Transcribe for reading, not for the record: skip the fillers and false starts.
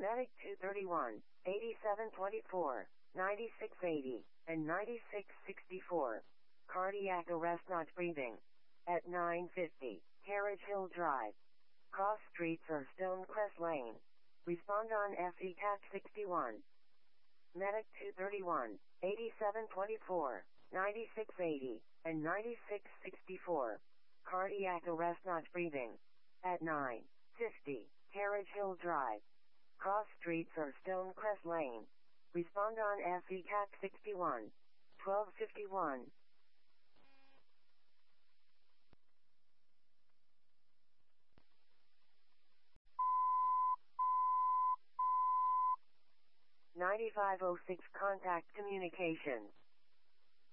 Medic 231, 8724, 9680, and 9664. Cardiac arrest not breathing. At 950, Carriage Hill Drive. Cross streets or Stonecrest Lane. Respond on FECAC 61. Medic 231, 8724, 9680, and 9664. Cardiac arrest not breathing. At 950, Carriage Hill Drive. Cross streets or Stonecrest Lane. Respond on FECAC 61. 1251. $9506 Contact Communications.